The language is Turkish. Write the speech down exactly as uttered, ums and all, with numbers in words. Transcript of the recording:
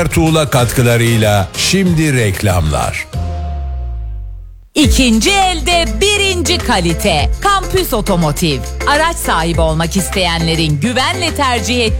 Tuğla katkılarıyla şimdi reklamlar. İkinci elde birinci kalite. Kampüs Otomotiv. Araç sahibi olmak isteyenlerin güvenle tercih ettiği